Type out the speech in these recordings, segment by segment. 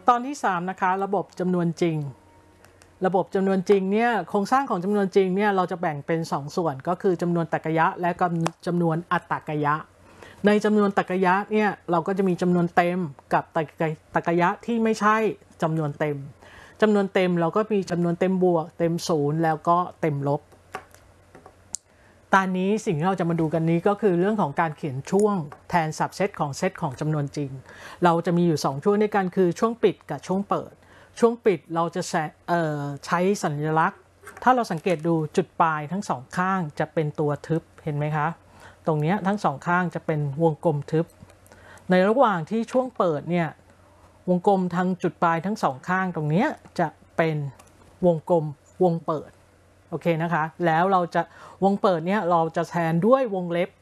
ตอนที่3นะคะระบบจำนวนจริงระบบจำนวนจริงเนี่ยโครงสร้างของจำนวนจริงเนี่ยเราจะแบ่งเป็น2ส่วนก็คือจำนวนตรรกะยะและจำนวนอัตตรกะยะในจำนวนตรรกะยะเนี่ยเราก็จะมีจำนวนเต็มกับตรรกะยะที่ไม่ใช่จำนวนเต็มจำนวนเต็มเราก็มีจำนวนเต็มบวกเต็มศูนย์แล้วก็เต็มลบตอนนี้สิ่งที่เราจะมาดูกันนี้ก็คือเรื่องของการเขียนช่วงแทนสับเซตของเซตของจำนวนจริงเราจะมีอยู่2ช่วงด้วยกันคือช่วงปิดกับช่วงเปิดช่วงปิดเราจะใช้สัญลักษณ์ถ้าเราสังเกตดูจุดปลายทั้งสองข้างจะเป็นตัวทึบเห็นไหมคะตรงนี้ทั้งสองข้างจะเป็นวงกลมทึบในระหว่างที่ช่วงเปิดเนี่ยวงกลมทางจุดปลายทั้งสองข้างตรงนี้จะเป็นวงกลมวงเปิดโอเคนะคะแล้วเราจะวงเปิดเนี่ยเราจะแทนด้วยวงเล็บ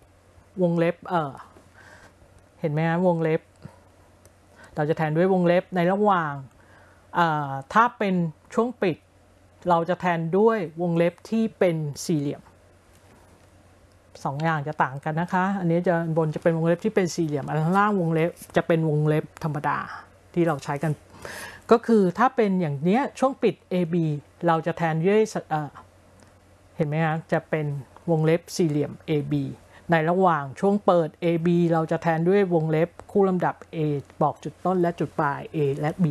เห็นไหมคะวงเล็บเราจะแทนด้วยวงเล็บในระหว่างถ้าเป็นช่วงปิดเราจะแทนด้วยวงเล็บที่เป็นสี่เหลี่ยม2อย่างจะต่างกันนะคะอันนี้จะบนจะเป็นวงเล็บที่เป็นสี่เหลี่ยมอันล่างวงเล็บจะเป็นวงเล็บธรรมดาที่เราใช้กันก็คือถ้าเป็นอย่างนี้ช่วงปิด AB เราจะแทนด้วยเห็นไหมคะจะเป็นวงเล็บสี่เหลี่ยม AB ในระหว่างช่วงเปิด AB เราจะแทนด้วยวงเล็บคู่ลำดับ A บอกจุดต้นและจุดปลาย A และ B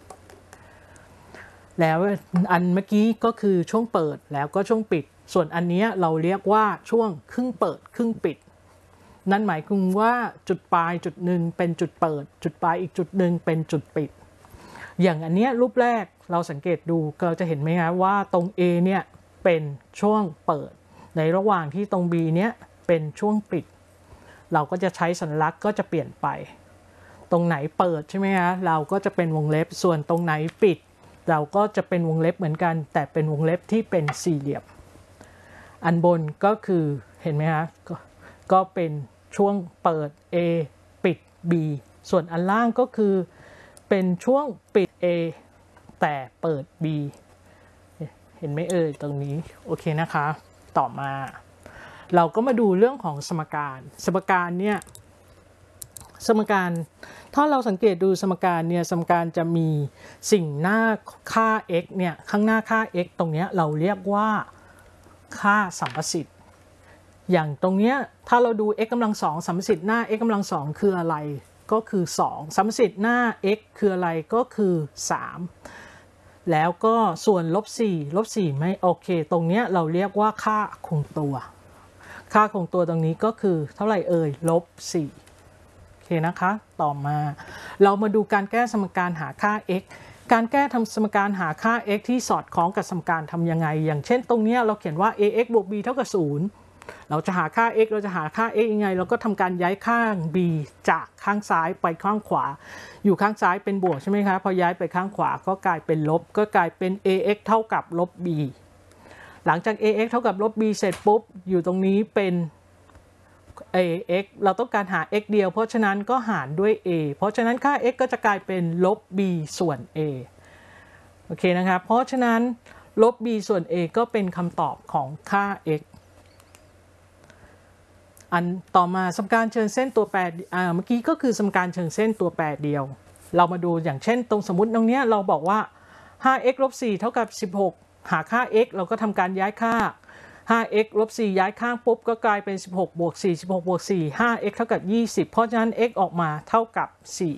แล้วอันเมื่อกี้ก็คือช่วงเปิดแล้วก็ช่วงปิดส่วนอันนี้เราเรียกว่าช่วงครึ่งเปิดครึ่งปิดนั่นหมายถึงว่าจุดปลายจุดหนึ่งเป็นจุดเปิดจุดปลายอีกจุดหนึ่งเป็นจุดปิดอย่างอันนี้รูปแรกเราสังเกตดูเราจะเห็นไหมคะว่าตรง A เนี่ยเป็นช่วงเปิดในระหว่างที่ตรง B เนี่ยเป็นช่วงปิดเราก็จะใช้สัญลักษณ์ก็จะเปลี่ยนไปตรงไหนเปิดใช่ไหมคะเราก็จะเป็นวงเล็บส่วนตรงไหนปิดเราก็จะเป็นวงเล็บเหมือนกันแต่เป็นวงเล็บที่เป็นสี่เหลี่ยมอันบนก็คือเห็นไหมคะก็เป็นช่วงเปิด A ปิด B ส่วนอันล่างก็คือเป็นช่วงปิด A แต่เปิด B เห็นไหมเอ่ยตรงนี้โอเคนะคะต่อมาเราก็มาดูเรื่องของสมการเนี่ยสมการถ้าเราสังเกตดูสมการเนี่ยสมการจะมีสิ่งหน้าค่า x เนี่ยข้างหน้าค่า x ตรงนี้เราเรียกว่าค่าสัมประสิทธิ์อย่างตรงเนี้ยถ้าเราดู x กำลังสองสัมประสิทธิ์หน้า x กำลังสองคืออะไรก็คือ2สัมประสิทธิ์หน้า x คืออะไรก็คือ3แล้วก็ส่วนลบ4ไม่โอเคตรงเนี้ยเราเรียกว่าค่าคงตัวค่าคงตัวตรงนี้ก็คือเท่าไหร่เอ่ยลบ4โอเคนะคะต่อมาเรามาดูการแก้สมการหาค่า x การแก้ทำสมการหาค่า x ที่สอดคล้องกับสมการทำยังไงอย่างเช่นตรงนี้เราเขียนว่า ax บวก b เท่ากับ0เราจะหาค่า x เราจะหาค่า x ยังไงเราก็ทำการย้ายข้าง b จากข้างซ้ายไปข้างขวาอยู่ข้างซ้ายเป็นบวกใช่ไหมคะพอย้ายไปข้างขวาก็กลายเป็นลบก็กลายเป็น ax เท่ากับลบ b หลังจาก ax เท่ากับลบ b เสร็จปุ๊บอยู่ตรงนี้เป็น ax เราต้องการหา x เดียวเพราะฉะนั้นก็หารด้วย a เพราะฉะนั้นค่า x ก็จะกลายเป็นลบ b ส่วน a โอเคนะครับเพราะฉะนั้นลบ b ส่วน a ก็เป็นคำตอบของค่า x อันต่อมาสมการเชิงเส้นตัวแปรเมื่อกี้ก็คือสมการเชิงเส้นตัวแปรเดียวเรามาดูอย่างเช่นตรงสมมติตรงนี้เราบอกว่า 5x ลบ 4 เท่ากับ16หาค่า x เราก็ทำการย้ายค่า 5x ลบ 4 ย้ายข้างปุ๊บก็กลายเป็น16บวก4 16บวก4 5x เท่ากับ20เพราะฉะนั้น x ออกมาเท่ากับ4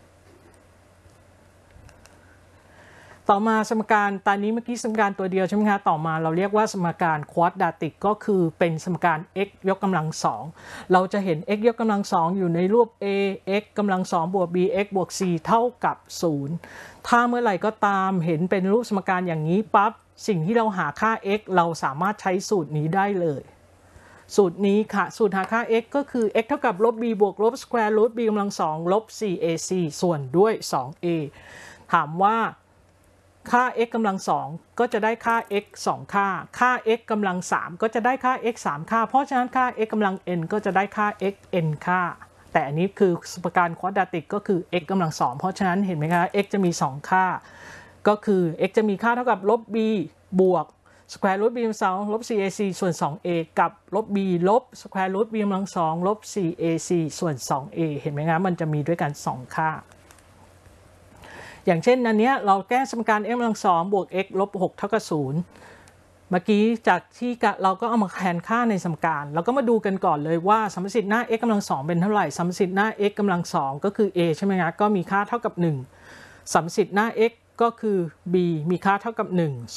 ต่อมาสมการตอนนี้เมื่อกี้สมการตัวเดียวใช่ไหมคะต่อมาเราเรียกว่าสมการควอดราติกก็คือเป็นสมการ x ยกกำลัง2เราจะเห็น x ยกกำลัง2อยู่ในรูป a x กำลัง2บวก b x บวก c เท่ากับ0ถ้าเมื่อไหร่ก็ตามเห็นเป็นรูปสมการอย่างนี้ปั๊บสิ่งที่เราหาค่า x เราสามารถใช้สูตรนี้ได้เลยสูตรนี้ค่ะสูตรหาค่า x ก็คือ x เท่ากับลบ b บวกลบสแควร์รูท b กำลัง2ลบ 4ac ส่วนด้วย 2a ถามว่าค่า x กำลัง2ก็จะได้ค่า x 2ค่าค่า x กำลัง3ก็จะได้ค่า x 3ค่าเพราะฉะนั้นค่า x กำลัง n ก็จะได้ค่า x n ค่าแต่อันนี้คือสมการควอดราติกก็คือ x กำลัง2เพราะฉะนั้นเห็นไหมคะ x จะมี2ค่าก็คือ x จะมีค่าเท่ากับลบ b บวกสแควร์รูท b กำลัง2ลบ 4ac ส่วน 2a กับลบ b ลบสแควร์รูท b กำลัง2ลบ 4ac ส่วน 2a เห็นไหมคะมันจะมีด้วยกัน2ค่าอย่างเช่นอันเนี้ยเราแก้สมการ x กำลังสองบวก x ลบ6เท่ากับ0เมื่อกี้จากที่เราก็เอามาแทนค่าในสมการเราก็มาดูกันก่อนเลยว่าสัมประสิทธิ์หน้า x กำลังสองเป็นเท่าไหร่สัมประสิทธิ์หน้า x กำลังสองก็คือ a ใช่ไหมครับก็มีค่าเท่ากับ1สัมประสิทธิ์หน้า x ก็คือ b มีค่าเท่ากับ1